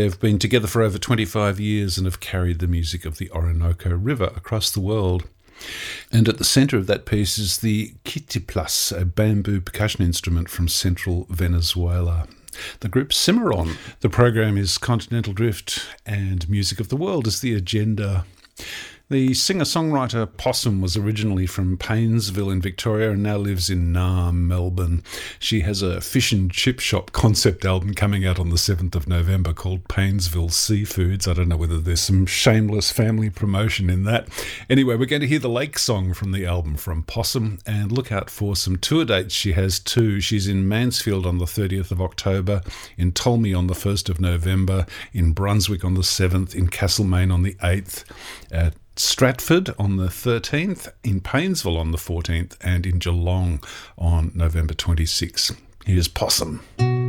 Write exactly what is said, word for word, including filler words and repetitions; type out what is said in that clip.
They've been together for over twenty-five years and have carried the music of the Orinoco River across the world. And at the centre of that piece is the quitiplas, a bamboo percussion instrument from central Venezuela. The group Cimarron. The program is Continental Drift, and Music of the World is the agenda. The singer-songwriter Possum was originally from Paynesville in Victoria and now lives in Naarm, Melbourne. She has a fish and chip shop concept album coming out on the seventh of November called Paynesville Seafoods. I don't know whether there's some shameless family promotion in that. Anyway, we're going to hear the Lake Song from the album from Possum, and look out for some tour dates. She has two. She's in Mansfield on the thirtieth of October, in Tolmi on the first of November, in Brunswick on the seventh, in Castlemaine on the eighth, at Stratford on the thirteenth, in Paynesville on the fourteenth, and in Geelong on November twenty-sixth. Here's Possum.